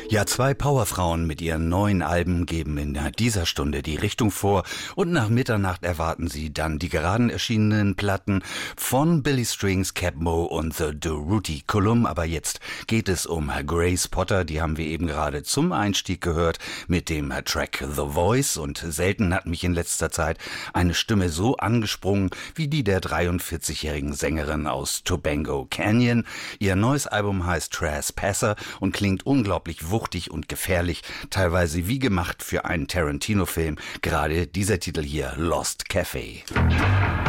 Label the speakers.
Speaker 1: Ja, zwei Powerfrauen mit ihren neuen Alben geben in dieser Stunde die Richtung vor und nach Mitternacht erwarten Sie dann die gerade erschienenen Platten von Billy Strings, Capmo und The Durruti Column. Aber jetzt geht es um Grace Potter, die haben wir eben gerade zum Einstieg gehört mit dem Track The Voice, und selten hat mich in letzter Zeit eine Stimme so angesprungen wie die der 43-jährigen Sängerin aus Tobago Canyon. Ihr neues Album heißt Trespasser und klingt unglaublich wuchtig und gefährlich, teilweise wie gemacht für einen Tarantino-Film. Gerade dieser Titel hier, Lost Cafe.